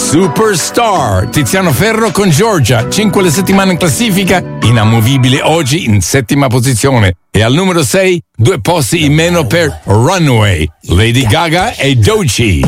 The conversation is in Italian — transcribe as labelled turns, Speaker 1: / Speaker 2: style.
Speaker 1: Superstar, Tiziano Ferro con Georgia, 5 le settimane in classifica, inamovibile oggi in 7ª posizione. E al numero 6, 2 posti in meno per Runaway, Lady Gaga e Doechii.